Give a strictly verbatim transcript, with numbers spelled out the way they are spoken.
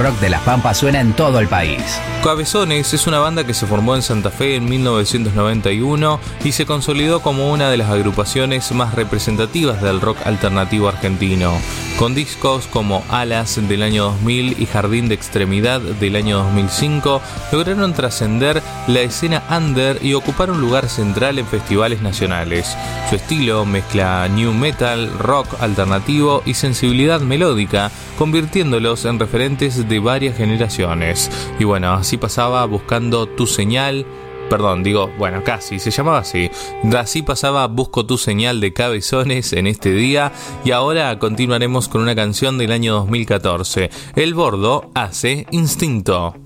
rock de Las Pampas suena en todo el país. Cabezones es una banda que se formó en Santa Fe en mil novecientos noventa y uno y se consolidó como una de las agrupaciones más representativas del rock alternativo argentino, con discos como Alas del año dos mil y Jardín de Extremidad del año dos mil cinco, lograron trascender la escena under y ocupar un lugar central en festivales nacionales. Su estilo mezcla new metal, rock alternativo y sensibilidad melódica, convirtiéndolos en referentes de varias generaciones. Y bueno, así pasaba Buscando tu señal, perdón, digo, bueno, casi, se llamaba así. Así pasaba Busco tu señal de Cabezones en este día, y ahora continuaremos con una canción del año dos mil catorce. El Bordo hace Instinto.